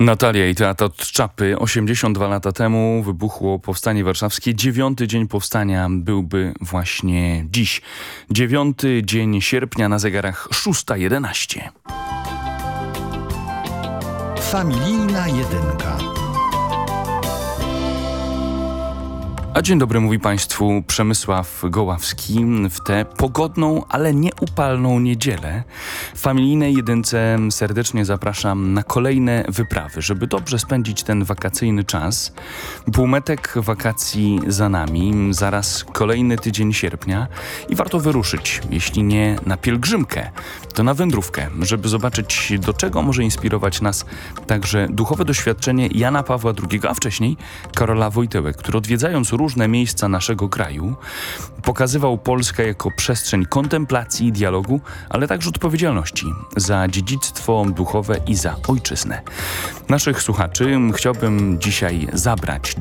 Natalia i teatr od czapy. 82 lata temu wybuchło Powstanie Warszawskie. 9. dzień powstania byłby właśnie dziś. 9. dzień sierpnia, na zegarach 6:11. Familijna jedynka. A dzień dobry mówi Państwu Przemysław Goławski w tę pogodną, ale nieupalną niedzielę. W Familijnej jedynce serdecznie zapraszam na kolejne wyprawy, żeby dobrze spędzić ten wakacyjny czas. Półmetek wakacji za nami, zaraz kolejny tydzień sierpnia i warto wyruszyć, jeśli nie na pielgrzymkę, to na wędrówkę, żeby zobaczyć, do czego może inspirować nas także duchowe doświadczenie Jana Pawła II, a wcześniej Karola Wojtyły, który odwiedzając różne miejsca naszego kraju pokazywał Polskę jako przestrzeń kontemplacji i dialogu, ale także odpowiedzialności za dziedzictwo duchowe i za ojczyznę. Naszych słuchaczy chciałbym dzisiaj zabrać